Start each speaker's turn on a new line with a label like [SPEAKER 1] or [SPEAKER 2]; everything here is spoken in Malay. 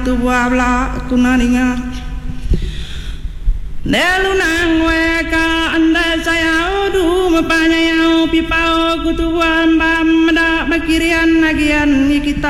[SPEAKER 1] tu wala tunaninga nelunang weka anda saya udu mapanya yau pipau kutuan bam da bakirian nagian kita